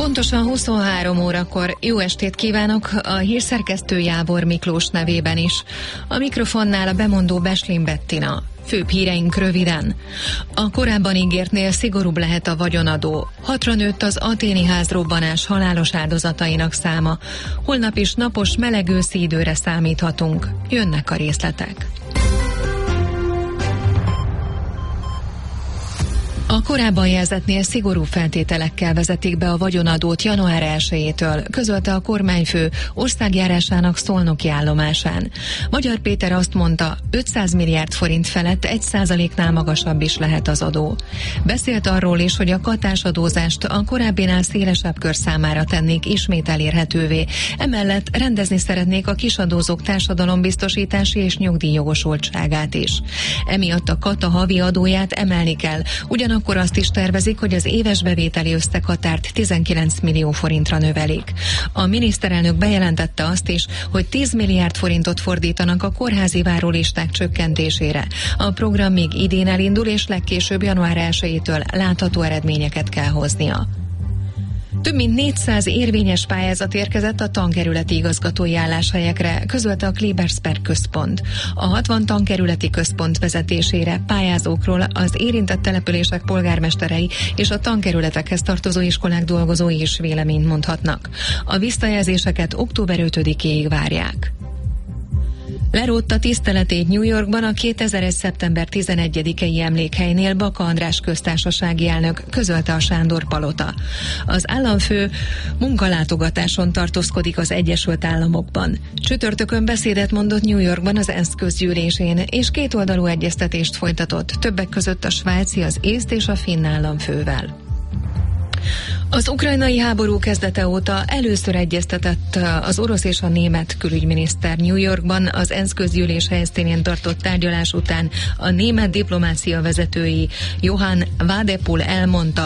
Pontosan 23 órakor jó estét kívánok a hírszerkesztő Jábor Miklós nevében is. A mikrofonnál a bemondó Beslin Bettina. Főbb híreink röviden. A korábban ígértnél szigorúbb lehet a vagyonadó. 6-ra nőtt az athéni házrobbanás halálos áldozatainak száma. Holnap is napos, meleg őszi időre számíthatunk. Jönnek a részletek. A korábban jelzettnél szigorú feltételekkel vezetik be a vagyonadót január 1-től, közölte a kormányfő országjárásának szolnoki állomásán. Magyar Péter azt mondta, 500 milliárd forint felett 1%-nál magasabb is lehet az adó. Beszélt arról is, hogy a katásadózást a korábbinál szélesebb kör számára tennék ismét elérhetővé. Emellett rendezni szeretnék a kisadózók társadalombiztosítási és nyugdíjjogosultságát is. Emiatt a kata havi adóját emelni kell, ugyanakkor azt is tervezik, hogy az éves bevételi összeghatárt 19 millió forintra növelik. A miniszterelnök bejelentette azt is, hogy 10 milliárd forintot fordítanak a kórházi várólisták csökkentésére. A program még idén elindul, és legkésőbb január 1-től látható eredményeket kell hoznia. Több mint 400 érvényes pályázat érkezett a tankerületi igazgatói álláshelyekre, közölte a Klebersberg központ. A 60 tankerületi központ vezetésére pályázókról az érintett települések polgármesterei és a tankerületekhez tartozó iskolák dolgozói is véleményt mondhatnak. A visszajelzéseket október 5-éig várják. Lerótta tiszteletét New Yorkban a 2001. szeptember 11-i emlékhelynél Baka András köztársasági elnök, közölte a Sándor Palota. Az államfő munkalátogatáson tartózkodik az Egyesült Államokban. Csütörtökön beszédet mondott New Yorkban az ENSZ közgyűlésén, és kétoldalú egyeztetést folytatott, többek között a svájci, az észt és a finn államfővel. Az ukrajnai háború kezdete óta először egyeztetett az orosz és a német külügyminiszter New Yorkban az ENSZ közgyűlés helyszínén tartott tárgyalás után a német diplomácia vezetői Johann Wadepool elmondta,